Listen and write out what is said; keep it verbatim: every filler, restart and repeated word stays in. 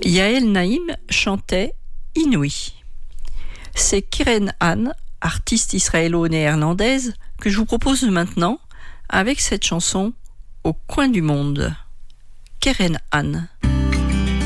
Yael Naïm chantait Inouï. C'est Keren Han, artiste israélo-néerlandaise, que je vous propose maintenant avec cette chanson Au coin du monde. Keren Han.